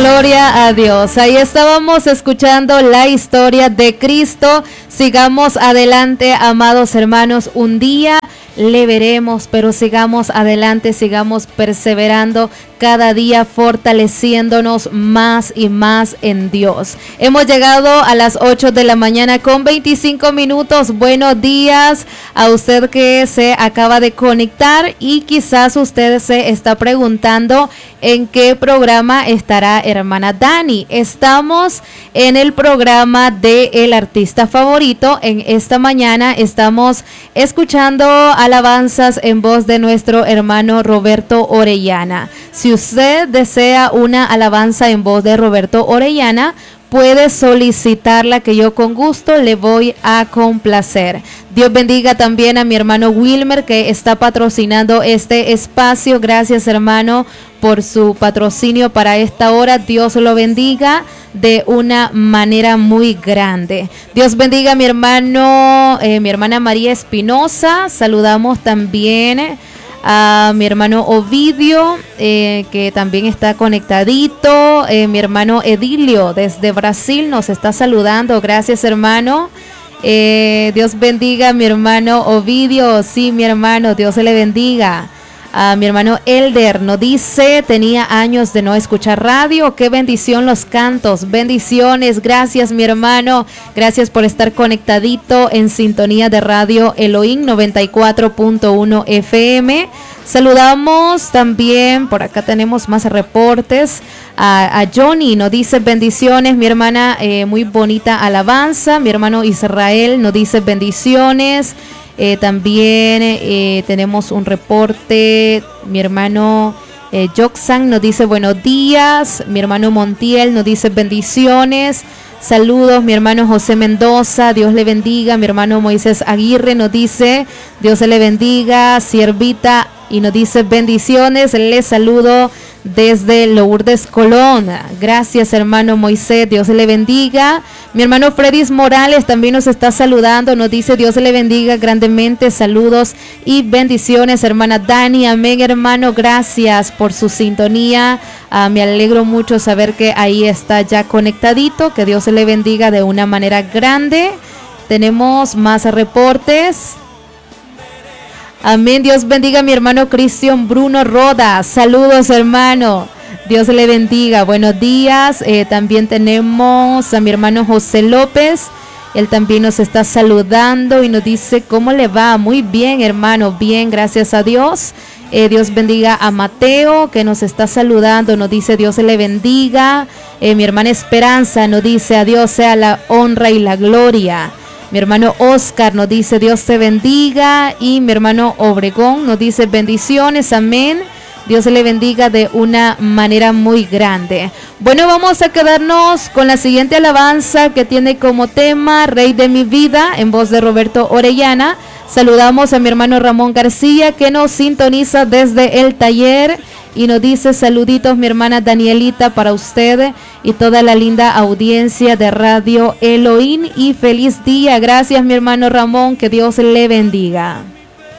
gloria a Dios. Ahí estábamos escuchando la historia de Cristo. Sigamos adelante, amados hermanos. Un día le veremos, pero sigamos adelante, sigamos perseverando cada día, fortaleciéndonos más y más en Dios. Hemos llegado a las 8 de la mañana con 25 minutos. Buenos días a usted que se acaba de conectar y quizás usted se está preguntando en qué programa estará hermana Dani. Estamos en el programa de El Artista Favorito. En esta mañana estamos escuchando alabanzas en voz de nuestro hermano Roberto Orellana. Si usted desea una alabanza en voz de Roberto Orellana, puede solicitarla, que yo con gusto le voy a complacer. Dios bendiga también a mi hermano Wilmer, que está patrocinando este espacio. Gracias, hermano, por su patrocinio para esta hora. Dios lo bendiga de una manera muy grande. Dios bendiga a mi hermano, mi hermana María Espinosa. Saludamos también a mi hermano Ovidio, que también está conectadito. Mi hermano Edilio desde Brasil nos está saludando. Gracias, hermano. Dios bendiga a mi hermano Ovidio. Sí, mi hermano, Dios se le bendiga. A mi hermano Elder nos dice: tenía años de no escuchar radio. Qué bendición los cantos. Bendiciones. Gracias, mi hermano. Gracias por estar conectadito en sintonía de Radio Elohim 94.1 FM. Saludamos también, por acá tenemos más reportes, a Johnny. Nos dice: bendiciones, mi hermana, muy bonita alabanza. Mi hermano Israel nos dice: bendiciones. También tenemos un reporte. Mi hermano Joxan nos dice: buenos días. Mi hermano Montiel nos dice: bendiciones. Saludos, mi hermano José Mendoza, Dios le bendiga. Mi hermano Moisés Aguirre nos dice: Dios se le bendiga. Siervita, y nos dice: bendiciones, les saludo desde Lourdes, Colón. Gracias, hermano Moisés, Dios le bendiga. Mi hermano Fredis Morales también nos está saludando, nos dice: Dios le bendiga grandemente, saludos y bendiciones, hermana Dani. Amén, hermano, gracias por su sintonía. Me alegro mucho saber que ahí está ya conectadito. Que Dios le bendiga de una manera grande. Tenemos más reportes. Amén. Dios bendiga a mi hermano Cristian Bruno Roda. Saludos, hermano. Dios le bendiga. Buenos días. También tenemos a mi hermano José López. Él también nos está saludando y nos dice: ¿cómo le va? Muy bien, hermano. Bien, gracias a Dios. Dios bendiga a Mateo, que nos está saludando. Nos dice: Dios le bendiga. Mi hermana Esperanza nos dice: a Dios sea la honra y la gloria. Mi hermano Oscar nos dice: Dios te bendiga. Y mi hermano Obregón nos dice: bendiciones, amén. Dios le bendiga de una manera muy grande. Bueno, vamos a quedarnos con la siguiente alabanza, que tiene como tema Rey de mi vida, en voz de Roberto Orellana. Saludamos a mi hermano Ramón García, que nos sintoniza desde el taller y nos dice: saluditos, mi hermana Danielita, para usted y toda la linda audiencia de Radio Elohim, y feliz día. Gracias, mi hermano Ramón, que Dios le bendiga.